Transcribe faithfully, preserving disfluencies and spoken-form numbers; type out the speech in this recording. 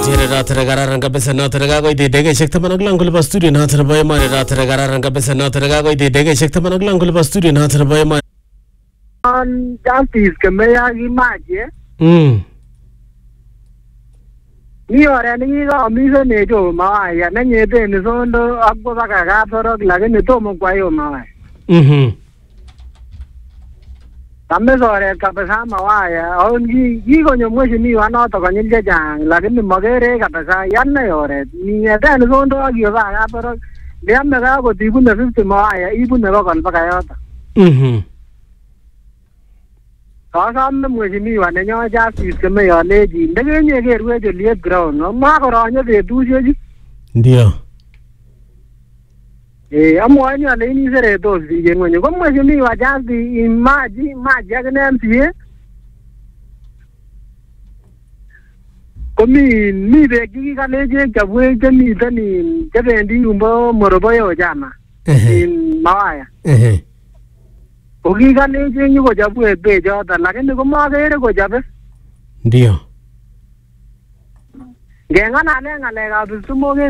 Jere ratere kararan kabisa notere kakoit dakikaishek taman ak lo kolipan studio noto nebo emoni. Ratere kararan kabisa notere kakoit dakikaishek taman ak lo kolipan studio noto nebo emoni. On justice kemeya kimache. Mm. Ni oret nekikoamishe necho mawaya nenyete ni sondo akwo baka Kapsorok lakini tomo kwa hiyo mawaya. Mhm. Kame oret kabisa mawaya au kikonyo mheshimiwa noto konyil chechang lakini makere kabisa yanne oret. Ningete ni sondo akiyo baka Kapsorok ndiame ka kotibune fifty mawaya ibune bokol baka yoto. Mhm. Kasame mheshimiwa nenyo justice kemeya leji ndekenye kerwech oliet ground makoronye betushechu. Ndio. Eh amwoe ale ini seretos biik en ngweny ko mheshimiwa justice imaji maji akine M C A komi mi beek chekikalechech chobwech chemiten in chebendi yumbo Moroboyo jama in Mawaya. Ehe. Ko kikalechech nyokochobwech bechoton lakini komakere kochobe. Ndio. Ngeng'alalen ng'alekab kipsumok